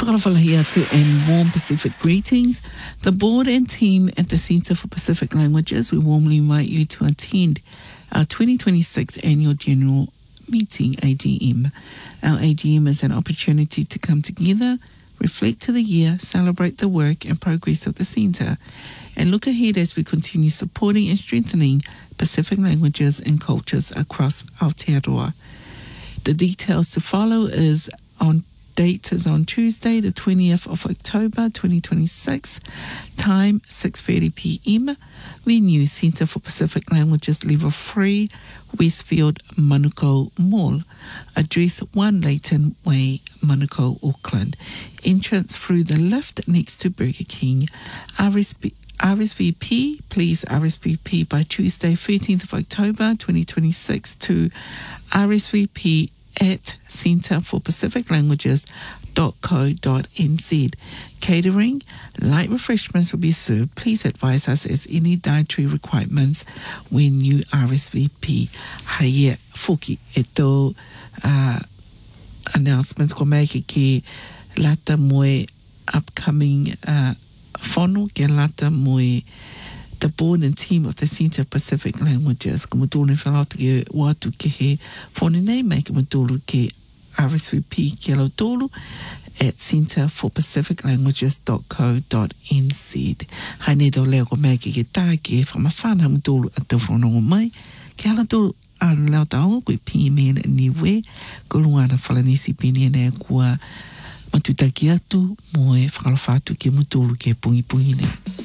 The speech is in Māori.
Whakalawhalahiatu and warm Pacific greetings. The board and team at the Centre for Pacific Languages, we warmly invite you to attend our 2026 Annual General Meeting, AGM. Our AGM is an opportunity to come together, reflect to the year, celebrate the work and progress of the Centre, and look ahead as we continue supporting and strengthening Pacific languages and cultures across Aotearoa. The details to follow date is on Tuesday, the 20th of October, 2026. Time, 6:30 p.m. Venue, Centre for Pacific Languages, Level 3, Westfield, Manukau Mall. Address 1 Leighton Way, Manukau, Auckland. Entrance through the lift next to Burger King. RSVP, please RSVP by Tuesday, 13th of October, 2026 to RSVP at centreforpacificlanguages.co.nz. Catering, light refreshments will be served. Please advise us as any dietary requirements when you RSVP. Haia fuki eto announcements ko mai ke lata moe upcoming whanu ke lata moe the board and team of the Centre of Pacific Languages. Ka mutulu whanau ke watu ke he whanu nei mai ka mutulu ke RSVP ke lau tolu at centreforpacificlanguages.co.nz. Hai nei tau leo ko mai ke tā ke whamawhana mutulu at tau whanau mai. Ke hala tolu a leo tau koe PMN niwe ko luana whalanisi pini nei kua matutaki atu moe whakalawhatu ke mutulu ke pungi nei.